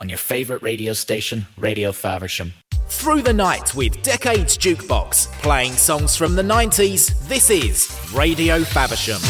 on your favourite radio station, Radio Faversham. Through the night with Decades Jukebox, playing songs from the 90s, this is Radio Faversham.